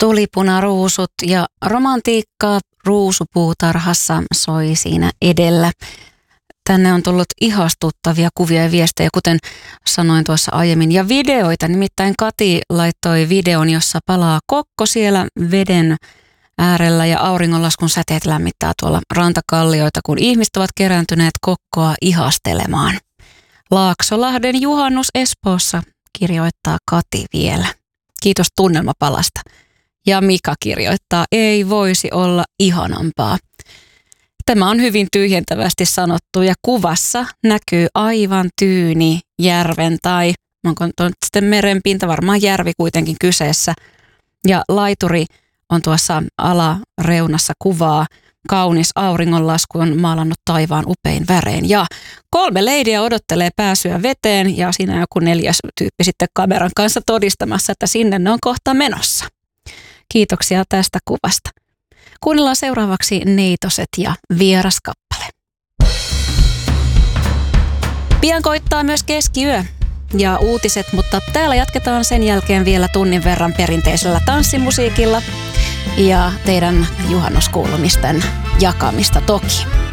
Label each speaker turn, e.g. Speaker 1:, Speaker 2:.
Speaker 1: Tulipunaruusut ja romantiikkaa ruusupuutarhassa soi siinä edellä. Tänne on tullut ihastuttavia kuvia ja viestejä, kuten sanoin tuossa aiemmin, ja videoita. Nimittäin Kati laittoi videon, jossa palaa kokko siellä veden äärellä ja auringonlaskun säteet lämmittää tuolla rantakallioita, kun ihmiset ovat kerääntyneet kokkoa ihastelemaan. Laaksolahden juhannus Espoossa, kirjoittaa Kati vielä. Kiitos tunnelmapalasta. Ja Mika kirjoittaa, ei voisi olla ihanampaa. Tämä on hyvin tyhjentävästi sanottu ja kuvassa näkyy aivan tyyni järven tai onko sitten merenpinta, varmaan järvi kuitenkin kyseessä. Ja laituri on tuossa alareunassa kuvaa. Kaunis auringonlasku on maalannut taivaan upein värein ja 3 leidiä odottelee pääsyä veteen ja siinä on joku 4. tyyppi sitten kameran kanssa todistamassa, että sinne ne on kohta menossa. Kiitoksia tästä kuvasta. Kuunnellaan seuraavaksi Neitoset ja Vieras kappale. Pian koittaa myös keskiyö ja uutiset, mutta täällä jatketaan sen jälkeen vielä tunnin verran perinteisellä tanssimusiikilla ja teidän juhannuskuulumisten jakamista toki.